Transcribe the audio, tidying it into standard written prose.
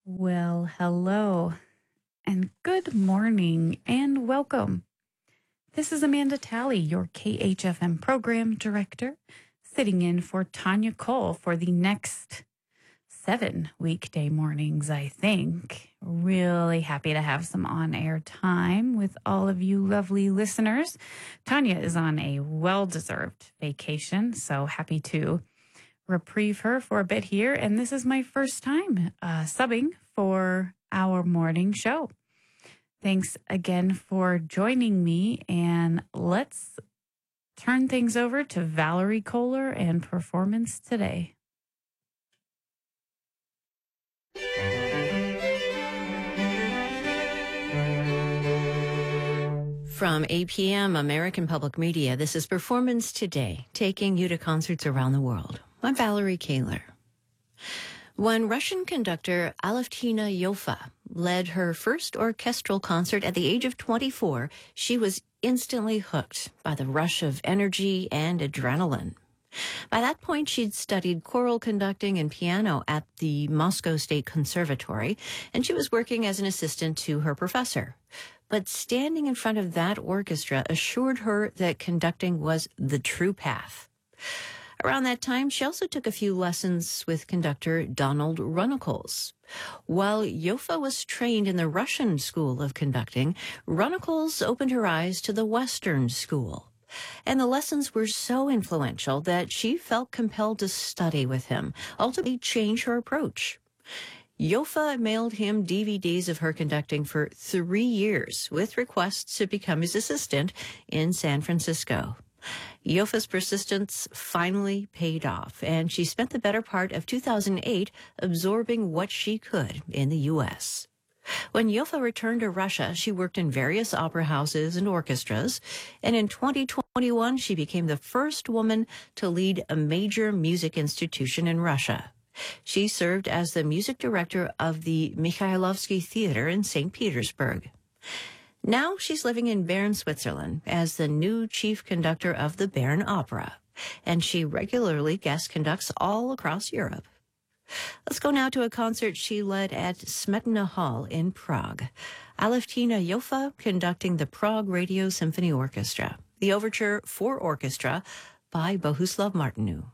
Well, hello and good morning and welcome. This is Amanda Talley, your KHFM program director, sitting in for Tanya Cole for the next 7 weekday mornings, I think. Really happy to have some on-air time with all of you lovely listeners. Tanya is on a well-deserved vacation, so happy to reprieve her for a bit here. And this is my first time subbing for our morning show. Thanks again for joining me. And let's turn things over to Valerie Kohler and Performance Today. From APM American Public Media, this is Performance Today, taking you to concerts around the world. I'm Valerie Kohler. When Russian conductor Alevtina Yoffa led her first orchestral concert at the age of 24, she was instantly hooked by the rush of energy and adrenaline. By that point, she'd studied choral conducting and piano at the Moscow State Conservatory, and she was working as an assistant to her professor. But standing in front of that orchestra assured her that conducting was the true path. Around that time, she also took a few lessons with conductor Donald Runnicles. While Yoffa was trained in the Russian school of conducting, Runnicles opened her eyes to the Western school. And the lessons were so influential that she felt compelled to study with him, ultimately change her approach. Yoffa mailed him DVDs of her conducting for 3 years, with requests to become his assistant in San Francisco. Yoffa's persistence finally paid off, and she spent the better part of 2008 absorbing what she could in the U.S. When Yoffa returned to Russia, she worked in various opera houses and orchestras, and in 2021, she became the first woman to lead a major music institution in Russia. She served as the music director of the Mikhailovsky Theater in St. Petersburg. Now she's living in Bern, Switzerland, as the new chief conductor of the Bern Opera, and she regularly guest conducts all across Europe. Let's go now to a concert she led at Smetana Hall in Prague. Alevtina Yoffa conducting the Prague Radio Symphony Orchestra, the overture for orchestra by Bohuslav Martinu.